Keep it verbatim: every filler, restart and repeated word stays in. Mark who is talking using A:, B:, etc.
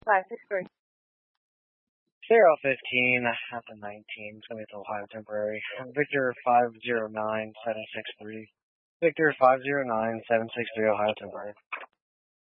A: five six three.
B: Zero fifteen after nineteen. It's gonna be to Ohio temporary. Victor five zero nine seven six three. Victor five zero nine seven six three Ohio temporary.